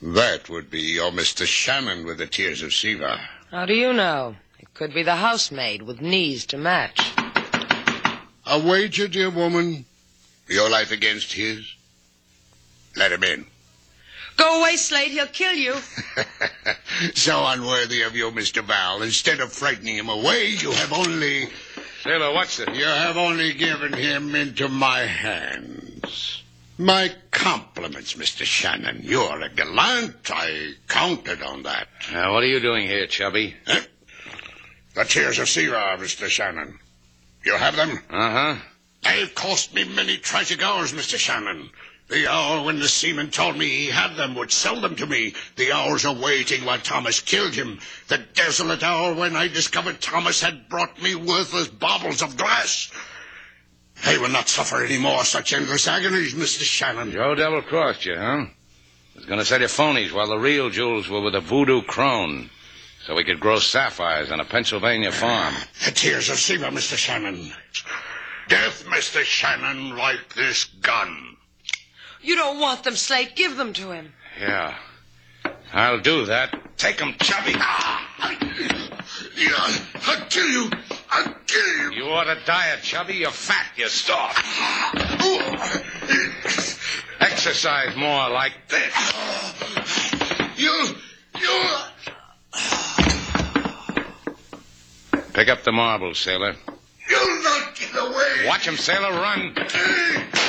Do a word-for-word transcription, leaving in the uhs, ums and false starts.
That would be your Mister Shannon with the Tears of Siva. How do you know? It could be the housemaid with knees to match. A wager, dear woman? Your life against his? Let him in. Go away, Slade. He'll kill you. So unworthy of you, Mister Val. Instead of frightening him away, you have only... Sailor, what's it? You have only given him into my hands. My compliments, Mister Shannon. You're a gallant. I counted on that. Now, what are you doing here, Chubby? Huh? The Tears of Siva, Mister Shannon. You have them? Uh-huh. They've cost me many tragic hours, Mister Shannon. The hour when the seaman told me he had them would sell them to me. The hours of waiting while Thomas killed him. The desolate hour when I discovered Thomas had brought me worthless baubles of glass. I will not suffer any more such endless agonies, Mister Shannon. Joe double-crossed you, huh? Was going to sell you phonies while the real jewels were with a voodoo crone, so we could grow sapphires on a Pennsylvania farm. The Tears of Siva, Mister Shannon. Death, Mister Shannon, like this gun. You don't want them, Slade. Give them to him. Yeah. I'll do that. Take 'em, Chubby. Ah, yeah, I'll kill you. I'll kill you. You ought to diet, Chubby. You're fat. You're starved. Exercise more like this. You, you... Pick up the marbles, sailor. You'll not get away. Watch him, sailor. Run.